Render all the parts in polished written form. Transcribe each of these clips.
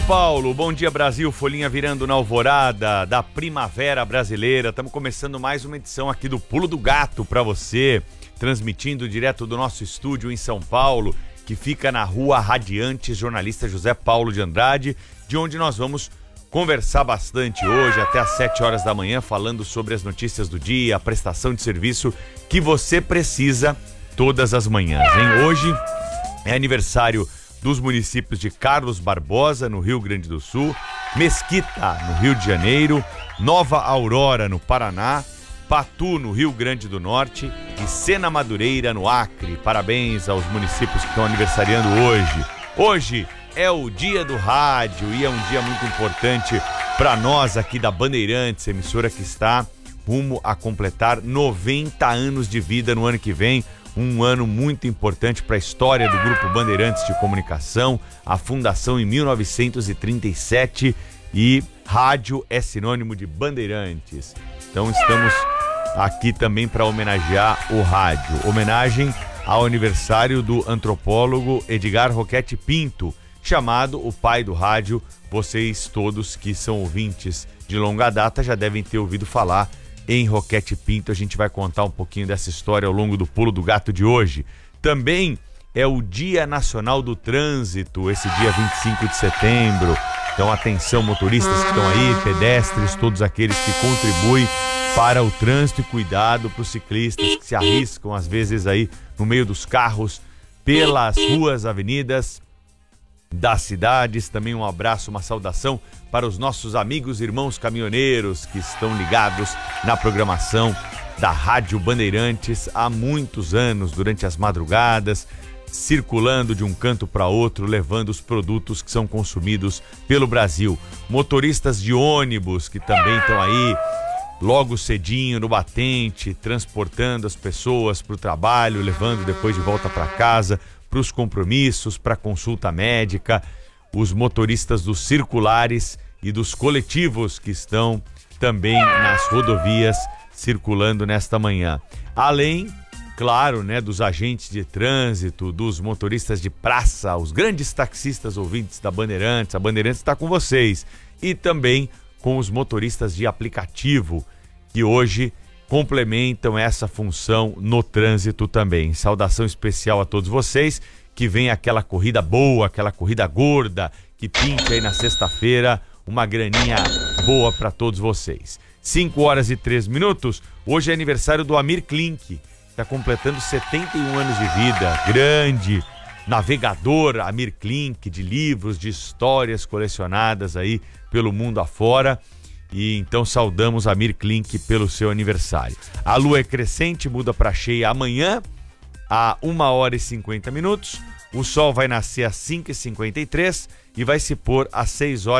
Paulo, bom dia Brasil, folhinha virando na alvorada da primavera brasileira. Estamos começando mais uma edição aqui do Pulo do Gato para você, transmitindo direto do nosso estúdio em São Paulo, que fica na Rua Radiantes, jornalista José Paulo de Andrade, de onde nós vamos conversar bastante hoje, até às 7 horas da manhã, falando sobre as notícias do dia, a prestação de serviço que você precisa todas as manhãs, hein? Hoje é aniversário dos municípios de Carlos Barbosa, no Rio Grande do Sul, Mesquita, no Rio de Janeiro, Nova Aurora, no Paraná, Patu, no Rio Grande do Norte e Sena Madureira, no Acre. Parabéns aos municípios que estão aniversariando hoje. Hoje é o Dia do Rádio e é um dia muito importante para nós aqui da Bandeirantes, emissora que está rumo a completar 90 anos de vida no ano que vem. Um ano muito importante para a história do Grupo Bandeirantes de Comunicação, a fundação em 1937 e rádio é sinônimo de Bandeirantes. Então estamos aqui também para homenagear o rádio. Homenagem ao aniversário do antropólogo Edgar Roquette Pinto, chamado o pai do rádio. Vocês todos que são ouvintes de longa data já devem ter ouvido falar em Roquette Pinto. A gente vai contar um pouquinho dessa história ao longo do Pulo do Gato de hoje. Também é o Dia Nacional do Trânsito, esse dia 25 de setembro. Então atenção motoristas que estão aí, pedestres, todos aqueles que contribuem para o trânsito e cuidado para os ciclistas que se arriscam às vezes aí no meio dos carros, pelas ruas, avenidas das cidades. Também um abraço, uma saudação para os nossos amigos e irmãos caminhoneiros que estão ligados na programação da Rádio Bandeirantes há muitos anos, durante as madrugadas, circulando de um canto para outro, levando os produtos que são consumidos pelo Brasil. Motoristas de ônibus que também estão aí logo cedinho no batente, transportando as pessoas para o trabalho, levando depois de volta para casa, para os compromissos, para a consulta médica, os motoristas dos circulares e dos coletivos que estão também nas rodovias circulando nesta manhã. Além, claro, né, dos agentes de trânsito, dos motoristas de praça, os grandes taxistas ouvintes da Bandeirantes. A Bandeirantes está com vocês. E também com os motoristas de aplicativo, que hoje complementam essa função no trânsito também. Saudação especial a todos vocês, que vem aquela corrida boa, aquela corrida gorda, que pinte aí na sexta-feira, uma graninha boa para todos vocês. 5 horas e 3 minutos, hoje é aniversário do Amir Klink, está completando 71 anos de vida, grande navegador Amir Klink, de livros, de histórias colecionadas aí pelo mundo afora. E então saudamos Amir Klink pelo seu aniversário. A lua é crescente, muda para cheia amanhã, a 1h50. O sol vai nascer às 5h53 e vai se pôr às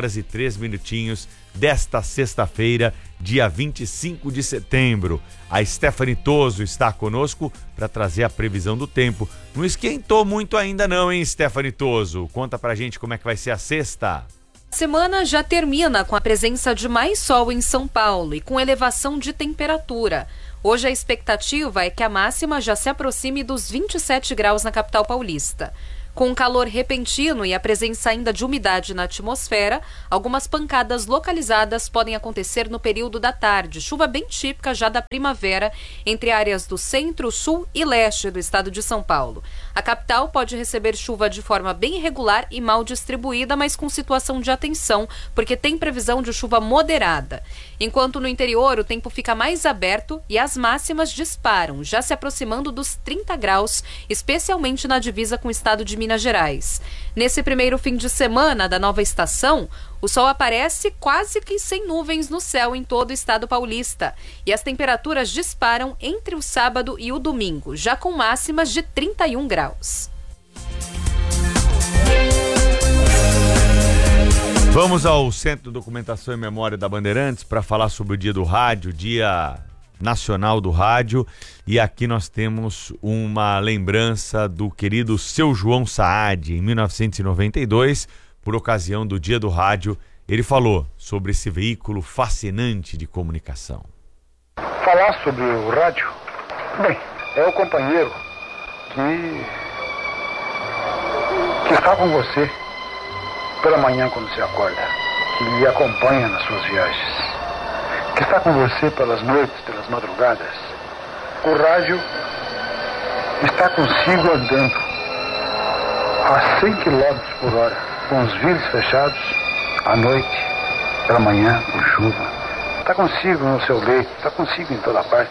6h03 desta sexta-feira, dia 25 de setembro. A Stephanie Toso está conosco para trazer a previsão do tempo. Não esquentou muito ainda não, hein, Stephanie Toso? Conta pra gente como é que vai ser a sexta. Semana já termina com a presença de mais sol em São Paulo e com elevação de temperatura. Hoje a expectativa é que a máxima já se aproxime dos 27 graus na capital paulista. Com calor repentino e a presença ainda de umidade na atmosfera, algumas pancadas localizadas podem acontecer no período da tarde, chuva bem típica já da primavera entre áreas do centro, sul e leste do estado de São Paulo. A capital pode receber chuva de forma bem irregular e mal distribuída, mas com situação de atenção, porque tem previsão de chuva moderada. Enquanto no interior o tempo fica mais aberto e as máximas disparam, já se aproximando dos 30 graus, especialmente na divisa com o estado de Minas Gerais. Nesse primeiro fim de semana da nova estação, o sol aparece quase que sem nuvens no céu em todo o estado paulista e as temperaturas disparam entre o sábado e o domingo, já com máximas de 31 graus. Vamos ao Centro de Documentação e Memória da Bandeirantes para falar sobre o Dia do Rádio, Dia Nacional do Rádio, e aqui nós temos uma lembrança do querido Seu João Saad. Em 1992, por ocasião do Dia do Rádio, ele falou sobre esse veículo fascinante de comunicação. Falar sobre o rádio, bem, é o companheiro que está com você pela manhã quando se acorda, que lhe acompanha nas suas viagens, que está com você pelas noites, pelas madrugadas. O rádio está consigo andando a 100 km por hora, com os vidros fechados, à noite, pela manhã, com chuva. Está consigo no seu leito, está consigo em toda parte.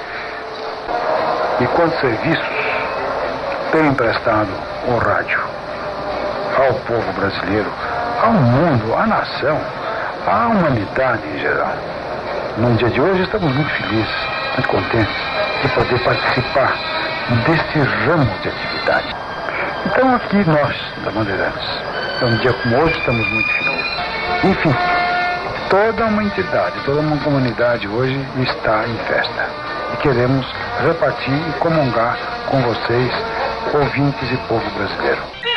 E quantos serviços tem emprestado o rádio ao povo brasileiro, ao mundo, à nação, à humanidade em geral. No dia de hoje estamos muito felizes, muito contentes de poder participar deste ramo de atividade. Então aqui nós, da Bandeirantes, um dia como hoje, estamos muito felizes. Enfim, toda uma entidade, toda uma comunidade hoje está em festa. E queremos repartir e comungar com vocês, ouvintes e povo brasileiro.